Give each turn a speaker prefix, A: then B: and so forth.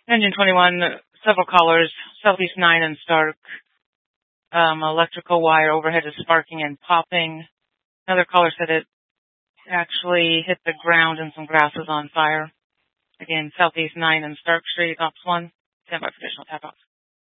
A: Engine 21, several callers, Southeast 9 and Stark. Electrical wire overhead is sparking and popping. Another caller said it actually hit the ground and some grass is on fire. Again, Southeast 9 and Stark Street, Ops 1. Stand by for additional tap-outs.